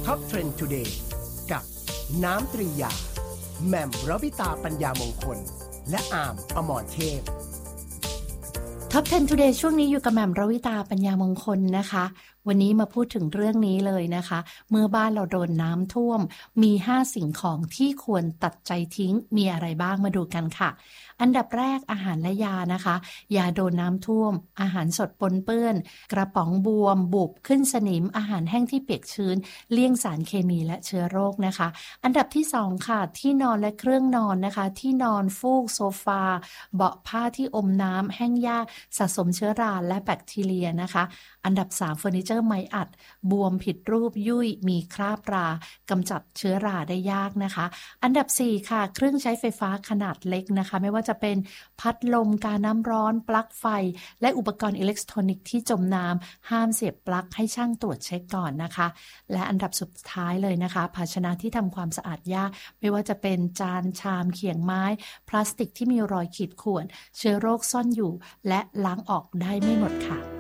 Top Trend Today กับน้ำตรียาแหม่มรวิตาปัญญามงคลและอามอมรเทพ Top 10 Today ช่วงนี้อยู่กับแหม่มรวิตาปัญญามงคลนะคะวันนี้มาพูดถึงเรื่องนี้เลยนะคะเมื่อบ้านเราโดนน้ำท่วมมี5สิ่งของที่ควรตัดใจทิ้งมีอะไรบ้างมาดูกันค่ะอันดับแรกอาหารและยานะคะยาโดนน้ำท่วมอาหารสดปนเปื้อนกระป๋องบวมบุบขึ้นสนิมอาหารแห้งที่เปียกชื้นเลี่ยงสารเคมีและเชื้อโรคนะคะอันดับที่2ค่ะที่นอนและเครื่องนอนนะคะที่นอนฟูกโซฟาเบาะผ้าที่อมน้ำแห้งยากสะสมเชื้อราและแบคทีเรียนะคะอันดับ3เฟอร์นิเจอร์ไม้อัดบวมผิดรูปยุ่ยมีคราบรากำจัดเชื้อราได้ยากนะคะอันดับ4ค่ะเครื่องใช้ไฟฟ้าขนาดเล็กนะคะไม่ว่าจะเป็นพัดลมกาน้ำร้อนปลั๊กไฟและอุปกรณ์อิเล็กทรอนิกส์ที่จมน้ำห้ามเสียบปลั๊กให้ช่างตรวจเช็คก่อนนะคะและอันดับสุดท้ายเลยนะคะภาชนะที่ทำความสะอาดยากไม่ว่าจะเป็นจานชามเขียงไม้พลาสติกที่มีรอยขีดข่วนเชื้อโรคซ่อนอยู่และล้างออกได้ไม่หมดค่ะ